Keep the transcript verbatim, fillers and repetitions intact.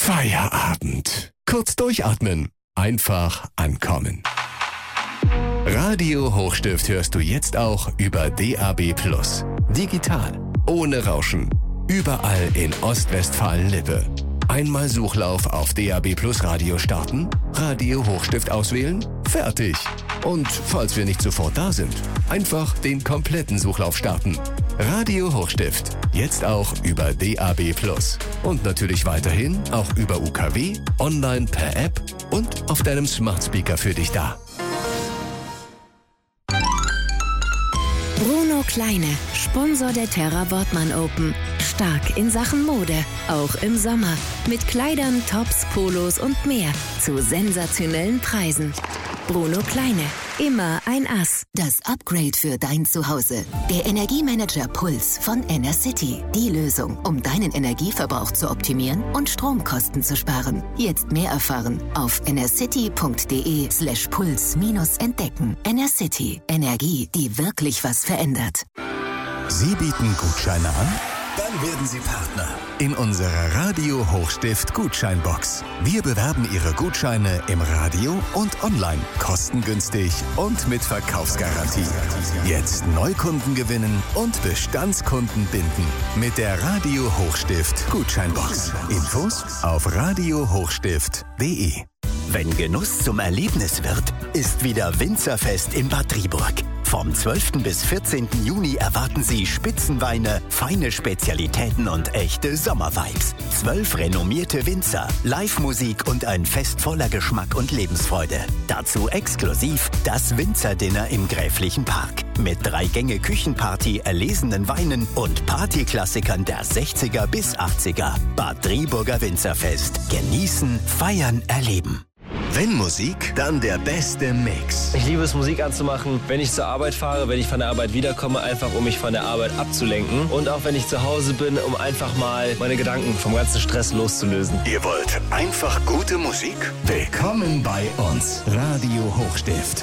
Feierabend. Kurz durchatmen. Einfach ankommen. Radio Hochstift hörst du jetzt auch über D A B plus. Digital. Ohne Rauschen. Überall in Ostwestfalen-Lippe. Einmal Suchlauf auf D A B Plus Radio starten, Radio Hochstift auswählen, fertig. Und falls wir nicht sofort da sind, einfach den kompletten Suchlauf starten. Radio Hochstift, jetzt auch über D A B plus. Und natürlich weiterhin auch über U K W, online per App und auf deinem Smart Speaker für dich da. Bruno Kleine, Sponsor der Terra Wortmann Open. Stark in Sachen Mode, auch im Sommer. Mit Kleidern, Tops, Polos und mehr. Zu sensationellen Preisen. Bruno Kleine, immer ein Ass. Das Upgrade für dein Zuhause. Der Energiemanager Puls von Enercity. Die Lösung, um deinen Energieverbrauch zu optimieren und Stromkosten zu sparen. Jetzt mehr erfahren auf enercity.de slash puls minus entdecken. Enercity. Energie, die wirklich was verändert. Sie bieten Gutscheine an? Dann werden Sie Partner in unserer Radio Hochstift Gutscheinbox. Wir bewerben Ihre Gutscheine im Radio und online, kostengünstig und mit Verkaufsgarantie. Jetzt Neukunden gewinnen und Bestandskunden binden mit der Radio Hochstift Gutscheinbox. Infos auf radio hochstift punkt de. Wenn Genuss zum Erlebnis wird, ist wieder Winzerfest in Bad Driburg. Vom zwölften bis vierzehnten Juni erwarten Sie Spitzenweine, feine Spezialitäten und echte Sommervibes. Zwölf renommierte Winzer, Live-Musik und ein Fest voller Geschmack und Lebensfreude. Dazu exklusiv das Winzerdinner im Gräflichen Park. Mit drei Gänge Küchenparty, erlesenen Weinen und Partyklassikern der sechziger bis achtziger. Bad Driburger Winzerfest. Genießen, feiern, erleben. Wenn Musik, dann der beste Mix. Ich liebe es, Musik anzumachen, wenn ich zur Arbeit fahre, wenn ich von der Arbeit wiederkomme, einfach um mich von der Arbeit abzulenken. Und auch wenn ich zu Hause bin, um einfach mal meine Gedanken vom ganzen Stress loszulösen. Ihr wollt einfach gute Musik? Willkommen bei uns. Radio Hochstift.